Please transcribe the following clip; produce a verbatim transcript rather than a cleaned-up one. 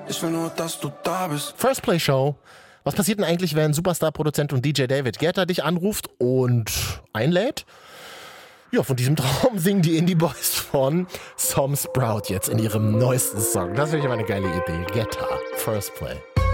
Ich will nur, dass du da bist. First Play Show. Was passiert denn eigentlich, wenn Superstar-Produzent und D J David Guetta dich anruft und einlädt? Ja, von diesem Traum singen die Indie Boys von Sam Sprout jetzt in ihrem neuesten Song. Das finde ich aber eine geile Idee. Guetta, First Play.